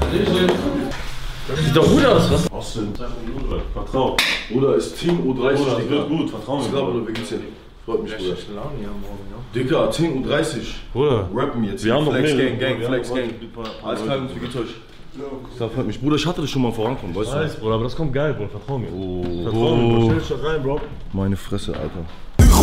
Das sieht doch gut aus, was? Austin, vertrau. Bruder, ist Team U30. Bruder, das wird gut, vertrau mir. Ich glaube, Bruder, wie geht's dir? Freut mich, Bruder. Laune hier morgen, ja. Dicker, 10 U30. Bruder, Rappen jetzt. wir haben noch Flex mehr. Gang, Flex Gang. Alles klar, wie geht's euch? Das freut mich. Bruder, ich hatte das schon mal vorankommen, weißt du? Bruder, aber das kommt geil, Bruder, vertrau mir. Oh, Vertrau mir, Bro. Stell dich da rein, Bro. Meine Fresse, Alter.